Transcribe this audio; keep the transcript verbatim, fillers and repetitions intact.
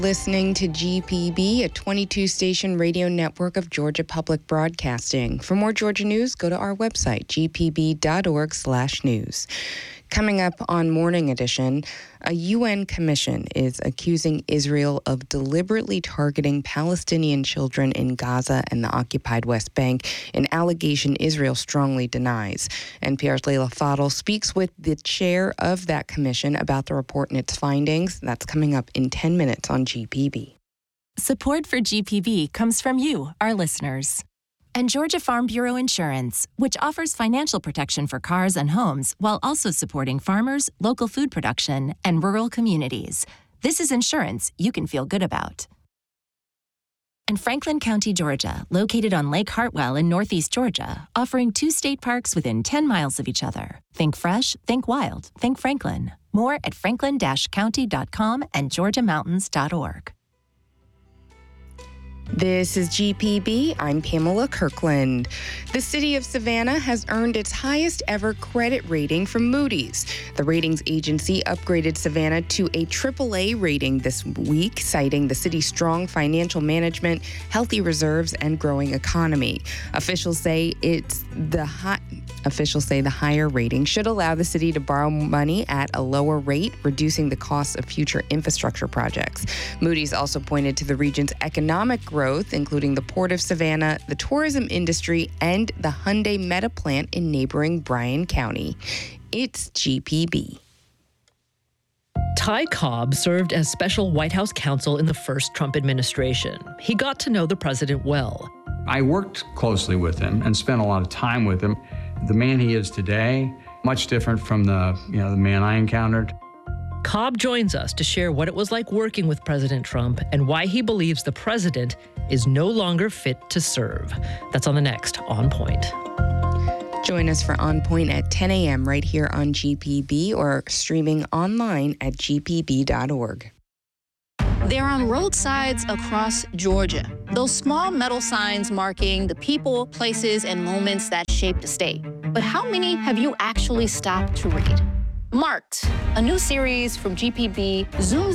Listening to G P B, a twenty-two station radio network of Georgia Public Broadcasting. For more Georgia news, go to our website, g p b dot org slash news. Coming up on Morning Edition, a U N commission is accusing Israel of deliberately targeting Palestinian children in Gaza and the occupied West Bank, an allegation Israel strongly denies. N P R's Leila Fadel speaks with the chair of that commission about the report and its findings. That's coming up in ten minutes on G P B. Support for G P B comes from you, our listeners. And Georgia Farm Bureau Insurance, which offers financial protection for cars and homes while also supporting farmers, local food production, and rural communities. This is insurance you can feel good about. And Franklin County, Georgia, located on Lake Hartwell in Northeast Georgia, offering two state parks within ten miles of each other. Think fresh, think wild, think Franklin. More at franklin dash county dot com and georgia mountains dot org. This is G P B. I'm Pamela Kirkland. The city of Savannah has earned its highest ever credit rating from Moody's. The ratings agency upgraded Savannah to a triple A rating this week, citing the city's strong financial management, healthy reserves, and growing economy. Officials say it's the high. Officials say the higher rating should allow the city to borrow money at a lower rate, reducing the costs of future infrastructure projects. Moody's also pointed to the region's economic growth, including the Port of Savannah, the tourism industry, and the Hyundai Meta plant in neighboring Bryan County. It's G P B. Ty Cobb served as special White House counsel in the first Trump administration. He got to know the president well. I worked closely with him and spent a lot of time with him. The man he is today, much different from the, you know, the man I encountered. Cobb joins us to share what it was like working with President Trump and why he believes the president is no longer fit to serve. That's on the next On Point. Join us for On Point at ten a.m. right here on G P B or streaming online at g p b dot org. They're on roadsides across Georgia. Those small metal signs marking the people, places, and moments that shape the state. But how many have you actually stopped to read? Marked, a new series from G P B, zooms